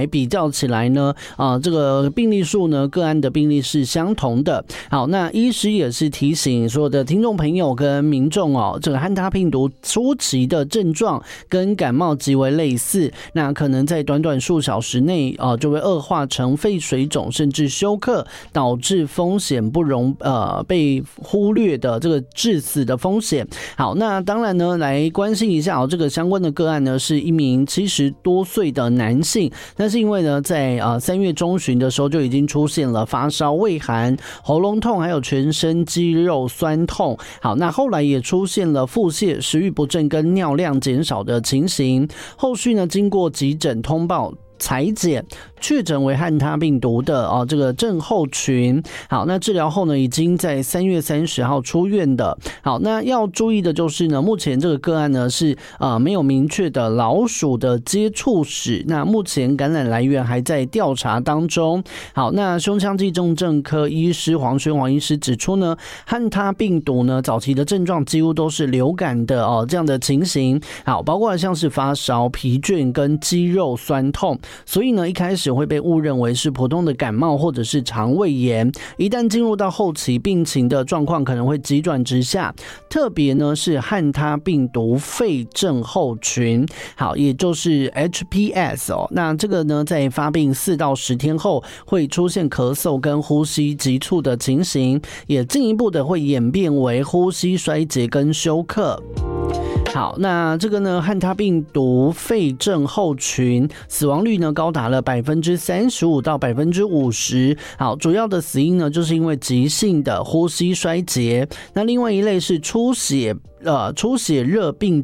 来比较起来呢，这个病例数呢，个案的病例是相同的。好，那医师也是提醒所有的听众朋友跟民众这个汉他病毒初期的症状跟感冒极为类似，那可能在短短数小时内就会恶化成肺水肿甚至休克，导致风险不容被忽略的这个致死的风险。好，那当然呢，来关心一下这个相关的个案呢，是一名70多岁的男性，但是因为呢，在3月中旬的时候就已经出现了发烧、畏寒、喉咙痛，还有全身肌肉酸痛。好，那后来也出现了腹泻、食欲不振跟尿量减少的情形。后续呢，经过急诊通报采检，确诊为汉他病毒的这个症候群。好，那治疗后呢，已经在3月30号出院的。好，那要注意的就是呢，目前这个个案呢是没有明确的老鼠的接触史，那目前感染来源还在调查当中。好，那胸腔暨重症科医师黄医师指出呢，汉他病毒呢早期的症状几乎都是流感的这样的情形。好，包括像是发烧、疲倦跟肌肉酸痛。所以呢，一开始会被误认为是普通的感冒或者是肠胃炎，一旦进入到后期，病情的状况可能会急转直下，特别呢是汉他病毒肺症候群，好，也就是 HPS 那这个呢，在发病4到10天后，会出现咳嗽跟呼吸急促的情形，也进一步的会演变为呼吸衰竭跟休克。好，那这个呢，汉他病毒肺症候群死亡率呢高达了35%到50%。好，主要的死因呢，就是因为急性的呼吸衰竭。那另外一类是出血热病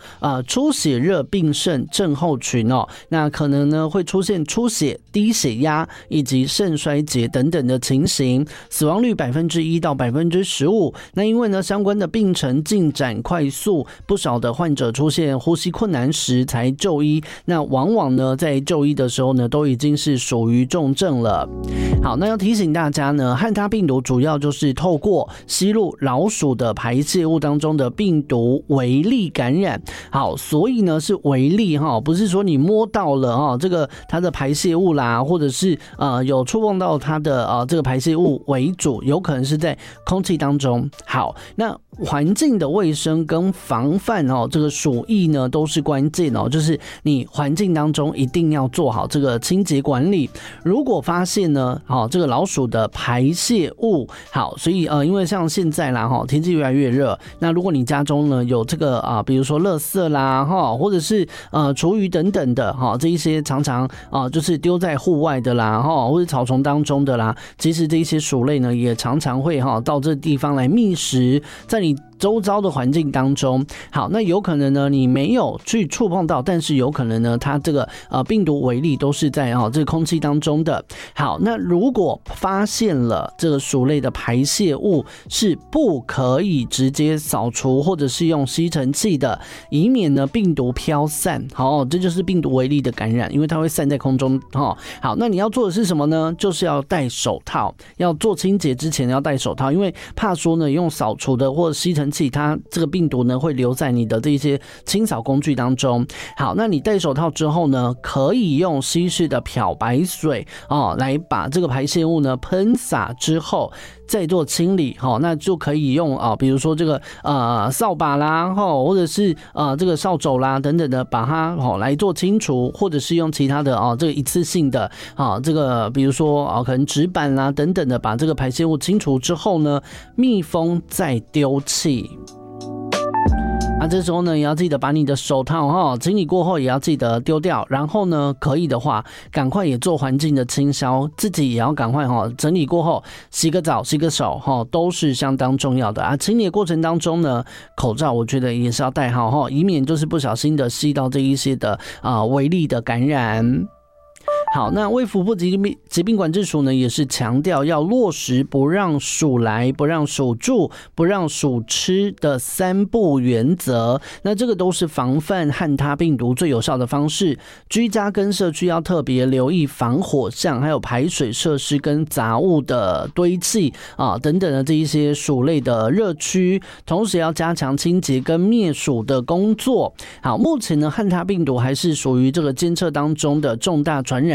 肾症候群那可能呢会出现出血、低血压以及肾衰竭等等的情形，死亡率1%到15%。那因为呢相关的病程进展快速，不少的患者出现呼吸困难时才就医，那往往呢在就医的时候呢都已经是属于重症了。好，那要提醒大家呢，汉他病毒主要就是透过吸入老鼠的排泄物当中的病毒微粒感染。好，所以呢是微粒不是说你摸到了这个它的排泄物啦，或者是有触碰到它的这个排泄物为主，有可能是在空气当中。好，那环境的卫生跟防范这个鼠疫呢都是关键就是你环境当中一定要做好这个清洁管理。如果发现呢这个老鼠的排泄物，好，所以因为像现在啦天气越来越热，那如果你家中呢有这个比如说垃圾啦或者是厨余等等的这一些常常就是丢在户外的啦或者草丛当中的啦，其实这一些鼠类呢也常常会到这地方来觅食，在你周遭的环境当中。好，那有可能呢你没有去触碰到，但是有可能呢它这个病毒微粒都是在这个空气当中的。好，那如果发现了这个鼠类的排泄物，是不可以直接扫除或者是用吸尘器的，以免呢病毒飘散。好，这就是病毒微粒的感染，因为它会散在空中。好，那你要做的是什么呢？就是要戴手套，要做清洁之前要戴手套，因为怕说呢用扫除的或者吸尘器，它这个病毒呢会留在你的这些清扫工具当中。好，那你戴手套之后呢，可以用稀释的漂白水来把这个排泄物呢喷洒之后再做清理。那就可以用比如说这个扫把啦或者是这个扫帚啦等等的，把它来做清除，或者是用其他的这个一次性的这个比如说可能纸板啦等等的，把这个排泄物清除之后呢密封再丢弃。这时候呢也要记得把你的手套清理过后也要记得丢掉，然后呢可以的话赶快也做环境的清消，自己也要赶快整理过后洗个澡洗个手都是相当重要的清理的过程当中呢，口罩我觉得也是要戴好以免就是不小心的吸到这一些的微粒的感染。好，那卫福部疾病管制署呢也是强调要落实不让鼠来、不让鼠住、不让鼠吃的3不原则。那这个都是防范汉他病毒最有效的方式。居家跟社区要特别留意防火巷，还有排水设施跟杂物的堆砌等等的这一些鼠类的热区，同时要加强清洁跟灭鼠的工作。好，目前呢汉他病毒还是属于这个监测当中的重大传染